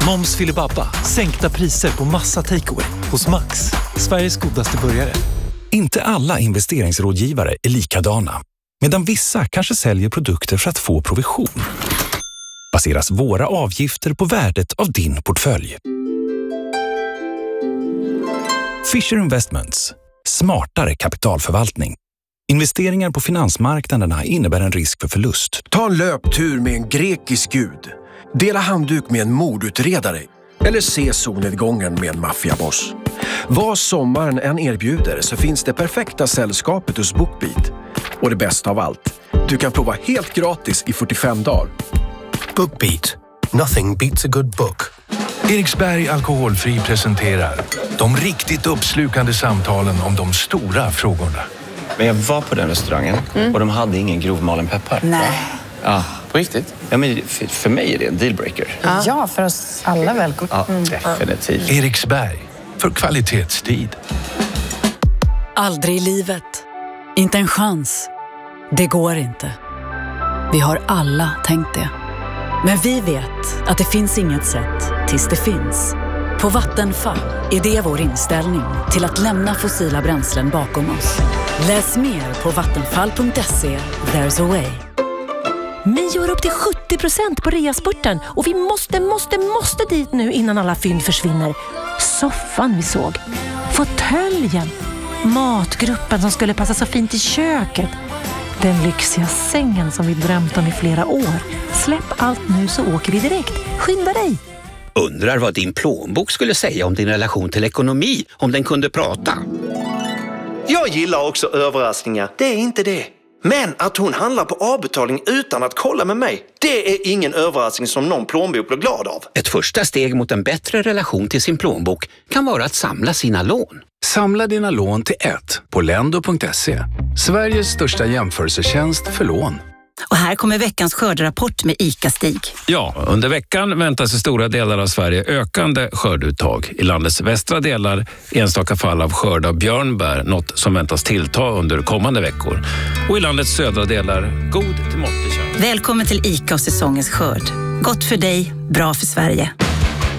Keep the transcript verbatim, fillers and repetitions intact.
Moms Filibabba. Sänkta priser på massa takeaway hos Max. Sveriges godaste burgare. Inte alla investeringsrådgivare är likadana. Medan vissa kanske säljer produkter för att få provision, baseras våra avgifter på värdet av din portfölj. Fisher Investments. Smartare kapitalförvaltning. Investeringar på finansmarknaderna innebär en risk för förlust. Ta en löptur med en grekisk gud. Dela handduk med en mordutredare. Eller se solnedgången med en maffiaboss. Vad sommaren än erbjuder så finns det perfekta sällskapet hos BookBeat. Och det bästa av allt, du kan prova helt gratis i fyrtiofem dagar. BookBeat. Nothing beats a good book. Eriksberg Alkoholfri presenterar de riktigt uppslukande samtalen om de stora frågorna. Men jag var på den restaurangen mm. och de hade ingen grovmalen peppar. Nej. Ja, på riktigt? Ja, men för, för mig är det en dealbreaker. Ja, ja för oss alla välkomna. Ja, mm. definitivt. Eriksberg, för kvalitetstid. Aldrig i livet. Inte en chans. Det går inte. Vi har alla tänkt det. Men vi vet att det finns inget sätt tills det finns. På Vattenfall är det vår inställning till att lämna fossila bränslen bakom oss. Läs mer på vattenfall punkt se. There's a way. Mio har upp till sjuttio procent på reaspurten och vi måste, måste, måste dit nu innan alla fynd försvinner. Soffan vi såg, fåtöljen, matgruppen som skulle passa så fint i köket, den lyxiga sängen som vi drömt om i flera år. Släpp allt nu så åker vi direkt. Skynda dig! Undrar vad din plånbok skulle säga om din relation till ekonomi om den kunde prata. Jag gillar också överraskningar, det är inte det. Men att hon handlar på avbetalning utan att kolla med mig, det är ingen överraskning som någon plånbok blir glad av. Ett första steg mot en bättre relation till sin plånbok kan vara att samla sina lån. Samla dina lån till ett på lendo punkt se. Sveriges största jämförelsetjänst för lån. Och här kommer veckans skörderapport med ICA-Stig. Ja, under veckan väntas i stora delar av Sverige ökande skördeuttag. I landets västra delar enstaka fall av skörd av björnbär, något som väntas tillta under kommande veckor. Och i landets södra delar god till måttlig chans. Välkommen till ICA och säsongens skörd. Gott för dig, bra för Sverige.